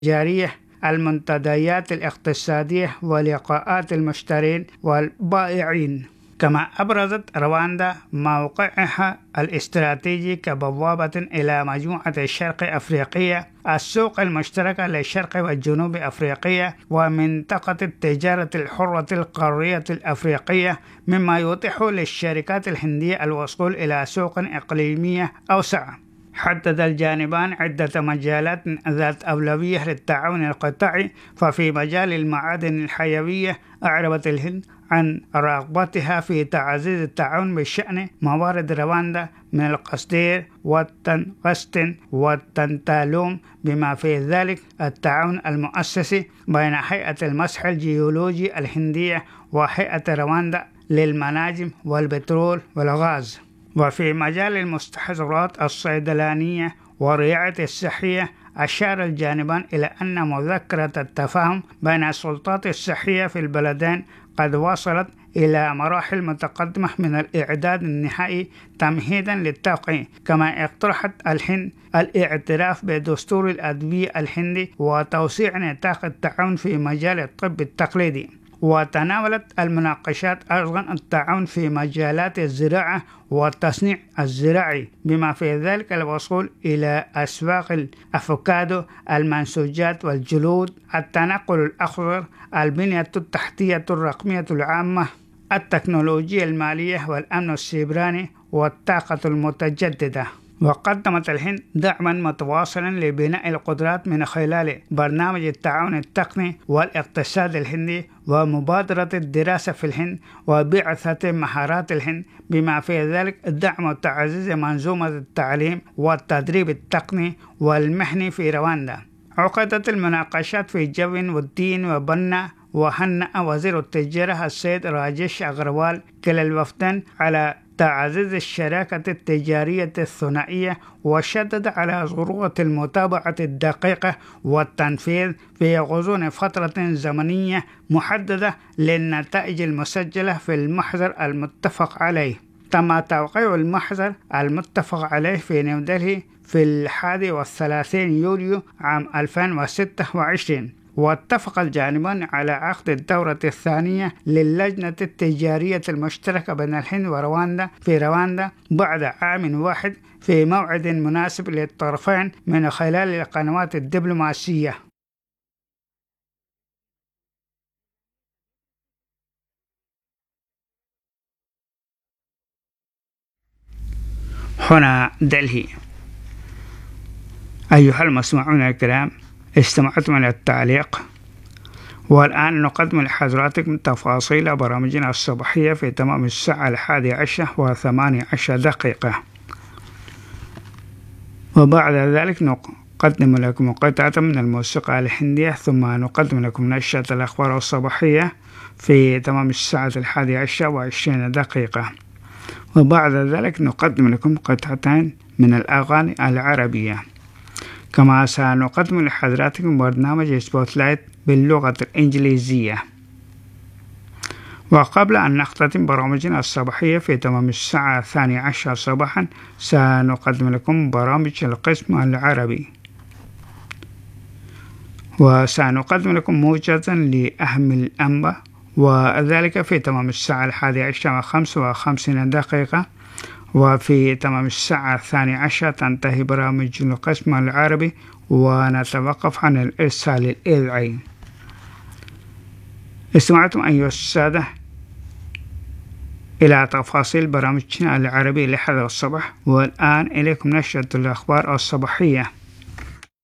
التجارية، المنتديات الاقتصادية، ولقاءات المشترين والبائعين. كما أبرزت رواندا موقعها الاستراتيجي كبوابة إلى مجموعة الشرق أفريقية، السوق المشتركة للشرق والجنوب أفريقيا، ومنطقة التجارة الحرة القارية الأفريقية، مما يتيح للشركات الهندية الوصول إلى سوق إقليمية أوسع. حدد الجانبان عدة مجالات ذات أولوية للتعاون القطاعي، ففي مجال المعادن الحيوية أعربت الهند عن رغبتها في تعزيز التعاون بشأن موارد رواندا من القصدير والتنغستن والتنتالوم، بما في ذلك التعاون المؤسسي بين هيئة المسح الجيولوجي الهندية وهيئة رواندا للمناجم والبترول والغاز. وفي مجال المستحضرات الصيدلانية والرعاية الصحية أشار الجانبان إلى أن مذكرة التفاهم بين السلطات الصحية في البلدين قد وصلت إلى مراحل متقدمة من الإعداد النهائي تمهيدا للتوقيع. كما اقترحت الهند الاعتراف بدستور الأدوية الهندي وتوسيع نطاق التعاون في مجال الطب التقليدي. وتناولت المناقشات أيضا التعاون في مجالات الزراعة والتصنيع الزراعي، بما في ذلك الوصول إلى أسواق الأفوكادو، المنسوجات والجلود، التنقل الأخضر، البنية التحتية الرقمية العامة، التكنولوجيا المالية والأمن السيبراني والطاقة المتجددة. وقدمت الهند دعما متواصلا لبناء القدرات من خلال برنامج التعاون التقني والاقتصاد الهندي ومبادرة الدراسة في الهند وبعثة مهارات الهند، بما في ذلك دعم وتعزيز منظومة التعليم والتدريب التقني والمهني في رواندا. عقدت المناقشات في جو ودين وبنى وهنأ وزير التجارة السيد راجيش أغروال كلا الوفدين على تعزيز الشراكة التجارية الثنائية، وشدد على ضرورة المتابعة الدقيقة والتنفيذ في غضون فترة زمنية محددة للنتائج المسجلة في المحضر المتفق عليه. تم توقيع المحضر المتفق عليه في نيودلهي في 31 يوليو عام 2026. واتفق الجانبان على عقد الدورة الثانية للجنة التجارية المشتركة بين الهند ورواندا في رواندا بعد عام واحد في موعد مناسب للطرفين من خلال القنوات الدبلوماسية. هنا دلهي. أيها المسمعون الكرام، استمعتم إلى التعليق، والآن نقدم لحضراتكم تفاصيل برامجنا الصباحية في تمام الساعة 11:18 وبعد ذلك نقدم لكم قطعة من الموسيقى الهندية، ثم نقدم لكم نشرة الأخبار الصباحية في تمام الساعة 11:20 وبعد ذلك نقدم لكم قطعتين من الأغاني العربية. كما سنقدم لحضراتكم برنامج سبوتلايت باللغة الإنجليزية. وقبل أن نختتم برامجنا الصباحية في تمام الساعة 12 صباحا سنقدم لكم برامج القسم العربي، وسنقدم لكم موجزا لأهم الأنباء، وذلك في تمام الساعة 11:55. وفي تمام الساعة 12 تنتهي برامج القسم العربي ونتوقف عن الإرسال الإذاعي. استمعتم أيها السادة إلى تفاصيل برامجنا العربي لهذا الصباح، والآن إليكم نشرة الأخبار الصباحية.